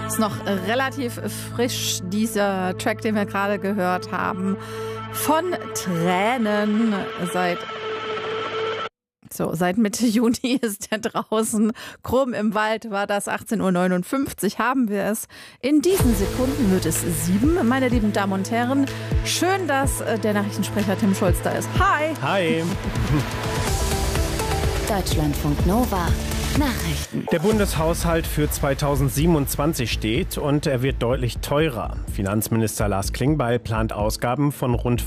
Ist noch relativ frisch, dieser Track, den wir gerade gehört haben. Von Tränen. Seit Mitte Juni ist er draußen. Krumm im Wald war das, 18:59 Uhr haben wir es. In diesen Sekunden wird es 7. Meine lieben Damen und Herren, schön, dass der Nachrichtensprecher Tim Schulz da ist. Hi! Hi! Deutschlandfunk Nova. Nachrichten. Der Bundeshaushalt für 2027 steht und er wird deutlich teurer. Finanzminister Lars Klingbeil plant Ausgaben von rund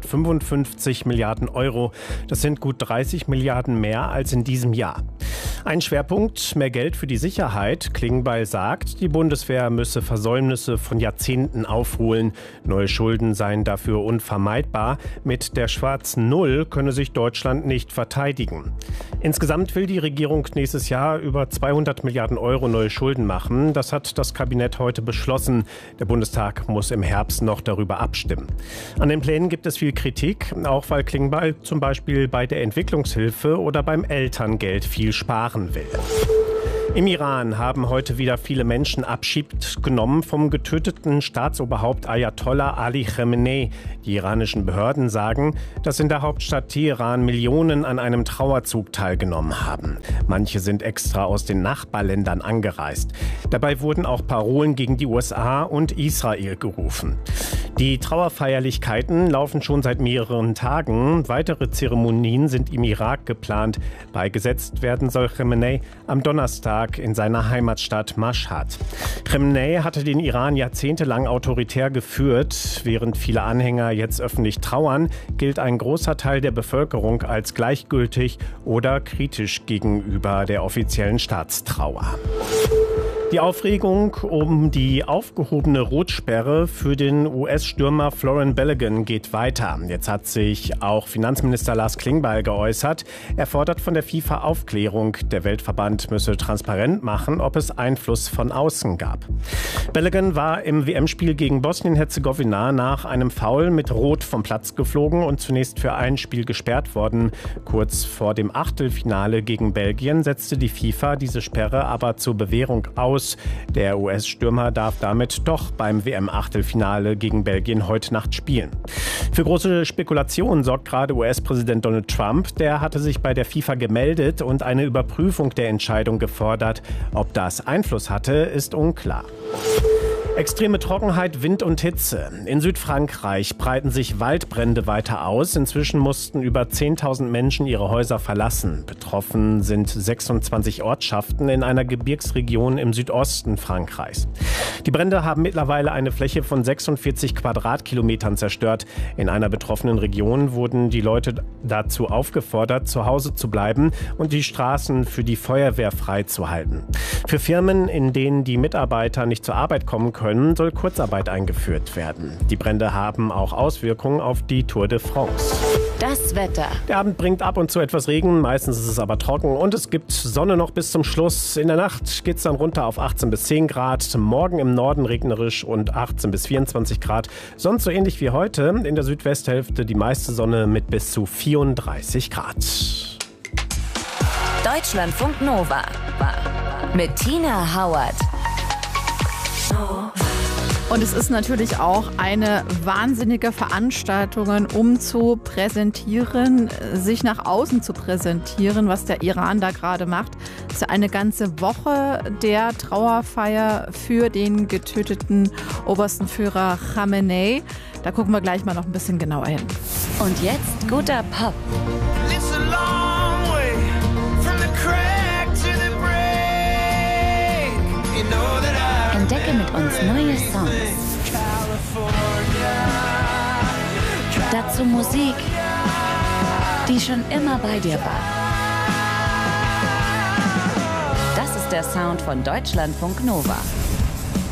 555 Milliarden Euro. Das sind gut 30 Milliarden mehr als in diesem Jahr. Ein Schwerpunkt, mehr Geld für die Sicherheit. Klingbeil sagt, die Bundeswehr müsse Versäumnisse von Jahrzehnten aufholen. Neue Schulden seien dafür unvermeidbar. Mit der schwarzen Null könne sich Deutschland nicht verteidigen. Insgesamt will die Regierung nächstes Jahr über 200 Milliarden Euro neue Schulden machen. Das hat das Kabinett heute beschlossen. Der Bundestag muss im Herbst noch darüber abstimmen. An den Plänen gibt es viel Kritik, auch weil Klingbeil zum Beispiel bei der Entwicklungshilfe oder beim Elterngeld viel sparen will. Im Iran haben heute wieder viele Menschen Abschied genommen vom getöteten Staatsoberhaupt Ayatollah Ali Khamenei. Die iranischen Behörden sagen, dass in der Hauptstadt Teheran Millionen an einem Trauerzug teilgenommen haben. Manche sind extra aus den Nachbarländern angereist. Dabei wurden auch Parolen gegen die USA und Israel gerufen. Die Trauerfeierlichkeiten laufen schon seit mehreren Tagen. Weitere Zeremonien sind im Irak geplant. Beigesetzt werden soll Khamenei am Donnerstag in seiner Heimatstadt Mashhad. Khamenei hatte den Iran jahrzehntelang autoritär geführt. Während viele Anhänger jetzt öffentlich trauern, gilt ein großer Teil der Bevölkerung als gleichgültig oder kritisch gegenüber der offiziellen Staatstrauer. Die Aufregung um die aufgehobene Rotsperre für den US-Stürmer Florin Balogun geht weiter. Jetzt hat sich auch Finanzminister Lars Klingbeil geäußert. Er fordert von der FIFA Aufklärung. Der Weltverband müsse transparent machen, ob es Einfluss von außen gab. Balogun war im WM-Spiel gegen Bosnien-Herzegowina nach einem Foul mit Rot vom Platz geflogen und zunächst für ein Spiel gesperrt worden. Kurz vor dem Achtelfinale gegen Belgien setzte die FIFA diese Sperre aber zur Bewährung aus. Der US-Stürmer darf damit doch beim WM-Achtelfinale gegen Belgien heute Nacht spielen. Für große Spekulationen sorgt gerade US-Präsident Donald Trump. Der hatte sich bei der FIFA gemeldet und eine Überprüfung der Entscheidung gefordert. Ob das Einfluss hatte, ist unklar. Extreme Trockenheit, Wind und Hitze. In Südfrankreich breiten sich Waldbrände weiter aus. Inzwischen mussten über 10.000 Menschen ihre Häuser verlassen. Betroffen sind 26 Ortschaften in einer Gebirgsregion im Südosten Frankreichs. Die Brände haben mittlerweile eine Fläche von 46 Quadratkilometern zerstört. In einer betroffenen Region wurden die Leute dazu aufgefordert, zu Hause zu bleiben und die Straßen für die Feuerwehr freizuhalten. Für Firmen, in denen die Mitarbeiter nicht zur Arbeit kommen können, soll Kurzarbeit eingeführt werden. Die Brände haben auch Auswirkungen auf die Tour de France. Das Wetter. Der Abend bringt ab und zu etwas Regen, meistens ist es aber trocken und es gibt Sonne noch bis zum Schluss. In der Nacht geht es dann runter auf 18 bis 10 Grad, morgen im Norden regnerisch und 18 bis 24 Grad. Sonst so ähnlich wie heute, in der Südwesthälfte die meiste Sonne mit bis zu 34 Grad. Deutschlandfunk Nova mit Tina Hauert. Und es ist natürlich auch eine wahnsinnige Veranstaltung, um zu präsentieren, sich nach außen zu präsentieren, was der Iran da gerade macht. Es ist eine ganze Woche der Trauerfeier für den getöteten obersten Führer Khamenei. Da gucken wir gleich mal noch ein bisschen genauer hin. Und jetzt guter Pop. Entdecke mit uns neue Songs. Dazu Musik, die schon immer bei dir war. Das ist der Sound von Deutschlandfunk Nova.